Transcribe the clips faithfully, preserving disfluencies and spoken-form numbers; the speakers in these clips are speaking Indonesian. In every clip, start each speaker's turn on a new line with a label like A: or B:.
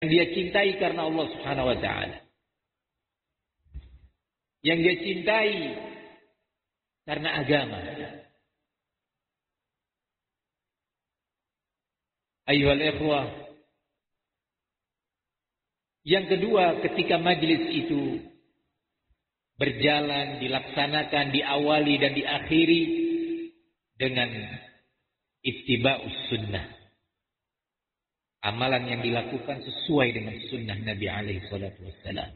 A: dia cintai karena Allah Subhanahu wa taala. Yang dia cintai karena agama. Ayyuhal ikhwah. Yang kedua, ketika majlis itu berjalan, dilaksanakan, diawali dan diakhiri dengan ittiba'us sunnah. Amalan yang dilakukan sesuai dengan sunnah Nabi alaihi salatu wassalam.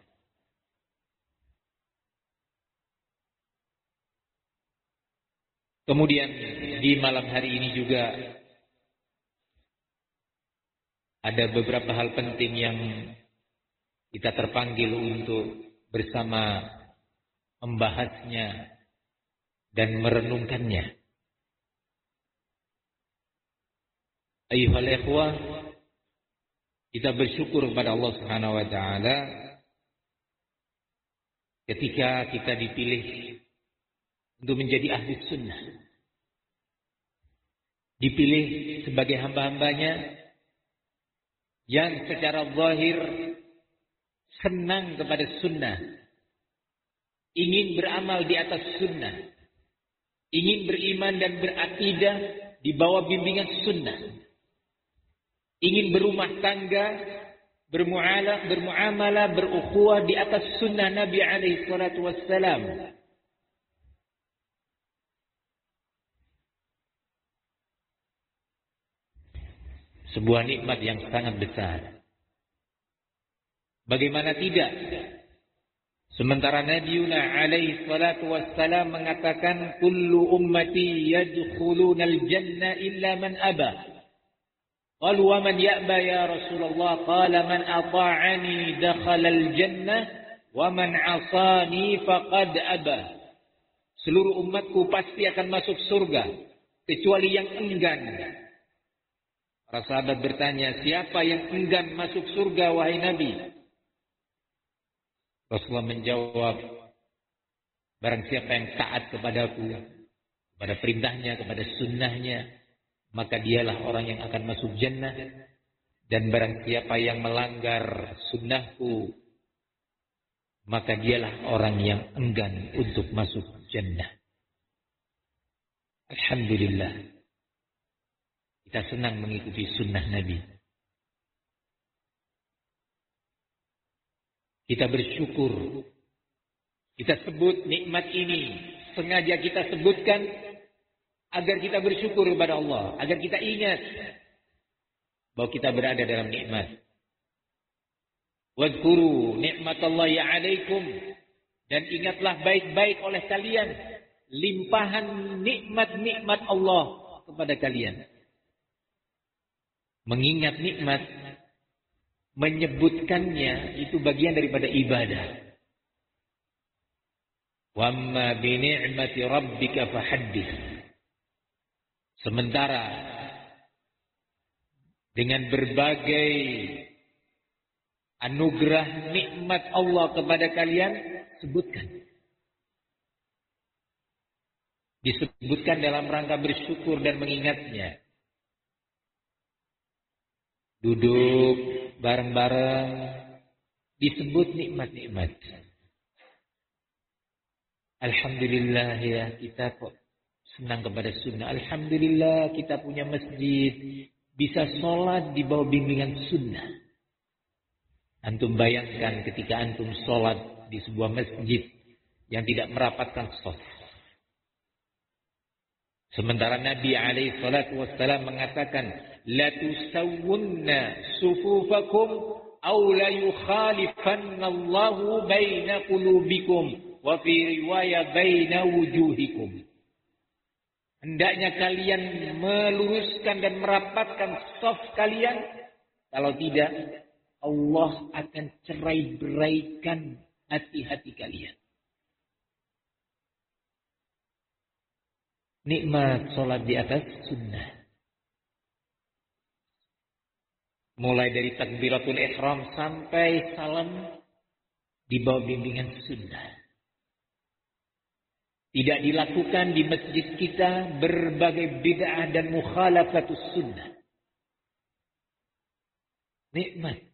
A: Kemudian di malam hari ini juga ada beberapa hal penting yang kita terpanggil untuk bersama membahasnya dan merenungkannya. Ayyuhal ikhwah, kita bersyukur kepada Allah Subhanahu wa taala ketika kita dipilih untuk menjadi ahli sunnah. Dipilih sebagai hamba-hambanya yang secara zahir senang kepada sunnah, ingin beramal di atas sunnah, ingin beriman dan berakidah di bawah bimbingan sunnah, ingin berumah tangga, bermuamalah, bermuamalah, berukhuwah di atas sunnah Nabi alaihi salatu wassalam. Sebuah nikmat yang sangat besar. Bagaimana tidak? Sementara Nabiuna alaihi salatu wassalam mengatakan kullu ummati yadkhuluna al-jannah illa man aba. Qalu wa man ya'ba ya Rasulullah? Qala man ata'ani dakhala al-jannah wa man 'asani faqad aba. Seluruh umatku pasti akan masuk surga kecuali yang enggan. Para sahabat bertanya, siapa yang enggan masuk surga wahai Nabi? Rasulullah menjawab, barang siapa yang taat kepadaku, kepada perintahnya, kepada sunnahnya, maka dialah orang yang akan masuk jannah. Dan barang siapa yang melanggar sunnahku, maka dialah orang yang enggan untuk masuk jannah. Alhamdulillah, kita senang mengikuti sunnah Nabi. Kita bersyukur. Kita sebut nikmat ini. Sengaja kita sebutkan agar kita bersyukur kepada Allah. Agar kita ingat bahwa kita berada dalam nikmat. Wadhkuru ni'matallahi 'alaikum. Dan ingatlah baik-baik oleh kalian limpahan nikmat-nikmat Allah kepada kalian. Mengingat nikmat, menyebutkannya itu bagian daripada ibadah. Wa amma bi ni'mati rabbika fahaddits. Sementara dengan berbagai anugerah nikmat Allah kepada kalian, sebutkan. Disebutkan dalam rangka bersyukur dan mengingatnya. Duduk bareng-bareng, disebut nikmat-nikmat. Alhamdulillah ya, kita kok senang kepada sunnah. Alhamdulillah kita punya masjid, bisa sholat di bawah bimbingan sunnah. Antum bayangkan ketika antum sholat di sebuah masjid yang tidak merapatkan shaf. Sementara Nabi alaihi salatu wassalam mengatakan, la tusawwunna sufufakum aw la yukhalifanna Allahu baina qulubikum wa fi riwayah baina wujuhikum. Hendaknya kalian meluruskan dan merapatkan shaf kalian, kalau tidak Allah akan cerai-beraikan hati-hati kalian. Nikmat sholat di atas sunnah. Mulai dari takbiratul ihram sampai salam di bawah bimbingan sunnah. Tidak dilakukan di masjid kita berbagai bid'ah dan mukhalafatus sunnah. Nikmat.